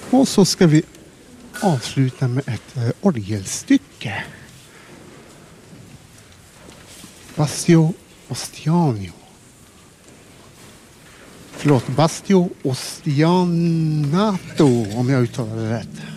Och så ska vi avsluta med ett orgelstycke. Bastio Ostianato, om jag uttalar det rätt.